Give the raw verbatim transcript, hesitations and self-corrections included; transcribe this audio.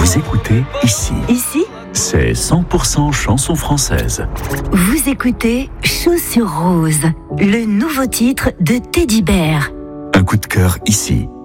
Vous écoutez ici. Ici, C'est cent pour cent chanson française. vous écoutez Chaussures Roses, le nouveau titre de Teddy Bear. Un coup de cœur ici.